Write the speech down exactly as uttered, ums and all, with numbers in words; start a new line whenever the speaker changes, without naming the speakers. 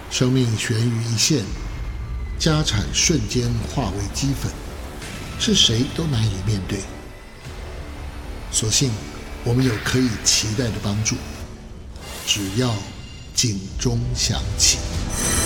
生命悬于一线，家产瞬间化为齑粉，是谁都难以面对。所幸我们有可以期待的帮助，只要警钟响起。